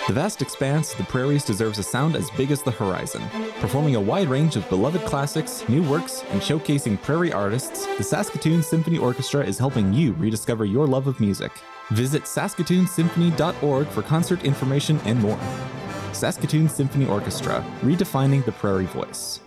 The vast expanse of the prairies deserves a sound as big as the horizon. Performing a wide range of beloved classics, new works, and showcasing prairie artists, the Saskatoon Symphony Orchestra is helping you rediscover your love of music. Visit saskatoonsymphony.org for concert information and more. Saskatoon Symphony Orchestra, redefining the prairie voice.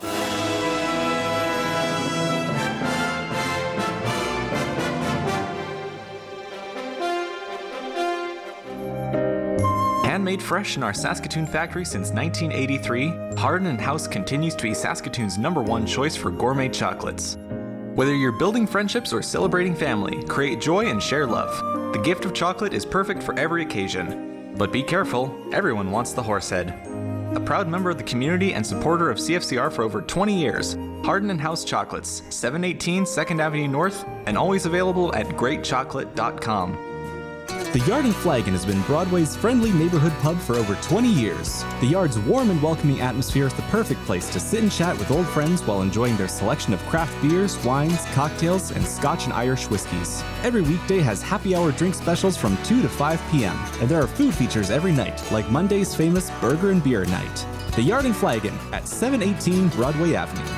Handmade fresh in our Saskatoon factory since 1983, Hardin & House continues to be Saskatoon's #1 choice for gourmet chocolates. Whether you're building friendships or celebrating family, create joy and share love. The gift of chocolate is perfect for every occasion. But be careful, everyone wants the Horsehead. A proud member of the community and supporter of CFCR for over 20 years, Hardin & House Chocolates, 718 2nd Avenue North, and always available at greatchocolate.com. The Yard and Flagon has been Broadway's friendly neighborhood pub for over 20 years. The Yard's warm and welcoming atmosphere is the perfect place to sit and chat with old friends while enjoying their selection of craft beers, wines, cocktails, and Scotch and Irish whiskeys. Every weekday has happy hour drink specials from 2 to 5 p.m., and there are food features every night, like Monday's famous Burger and Beer Night. The Yard and Flagon at 718 Broadway Avenue.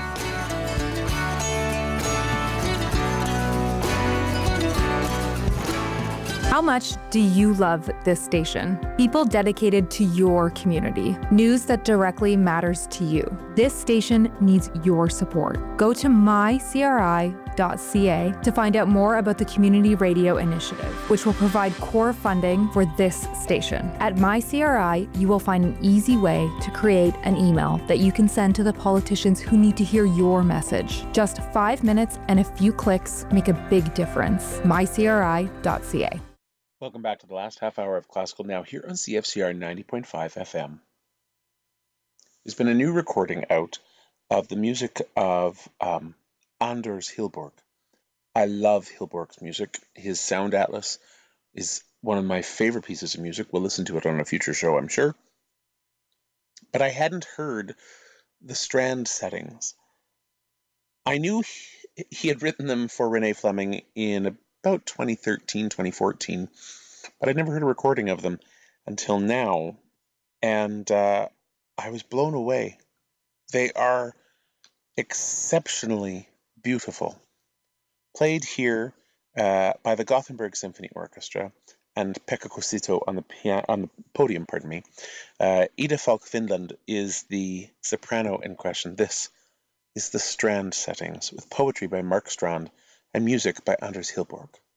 How much do you love this station? People dedicated to your community. News that directly matters to you. This station needs your support. Go to mycri.ca to find out more about the Community Radio Initiative, which will provide core funding for this station. At MyCRI, you will find an easy way to create an email that you can send to the politicians who need to hear your message. Just 5 minutes and a few clicks make a big difference. mycri.ca. Welcome back to the last half hour of Classical Now here on CFCR 90.5 FM. There's been a new recording out of the music of Anders Hillborg. I love Hillborg's music. His Sound Atlas is one of my favorite pieces of music. We'll listen to it on a future show, I'm sure. But I hadn't heard the Strand settings. I knew he had written them for Renee Fleming in about 2013, 2014, but I'd never heard a recording of them until now, and I was blown away. They are exceptionally beautiful. Played here by the Gothenburg Symphony Orchestra and Pekka Kuusitto on the podium. Ida Falk Finland is the soprano in question. This is the Strand settings with poetry by Mark Strand and music by Anders Hillborg.